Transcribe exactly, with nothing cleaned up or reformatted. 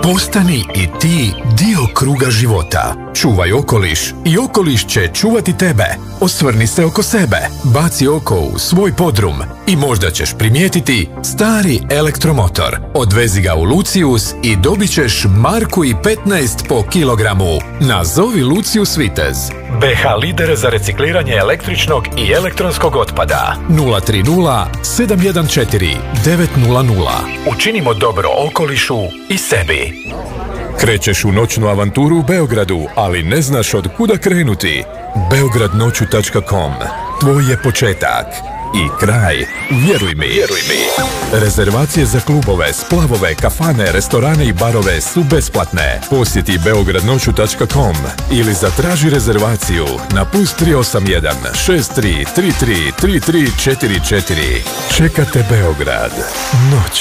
Postani i ti dio kruga života. Čuvaj okoliš i okoliš će čuvati tebe. Osvrni se oko sebe, baci oko u svoj podrum i možda ćeš primijetiti stari elektromotor. Odvezi ga u Lucius i dobit ćeš marku i petnaest po kilogramu. Nazovi Lucius Vitez. B H lider za recikliranje električnog i elektronskog otpada. nula tri nula sedam jedan četiri devet nula nula. Učinimo dobro okolišu i sebi. Krećeš u noćnu avanturu u Beogradu, ali ne znaš od kuda krenuti. beograd noću tačka com. Tvoj je početak i kraj. Vjeruj mi, vjeruj mi. Rezervacije za klubove, splavove, kafane, restorane i barove su besplatne. Posjeti beograd noću tačka com ili zatraži rezervaciju na plus tri osam jedan šest tri tri tri tri tri četiri četiri. Čekate Beograd. Noć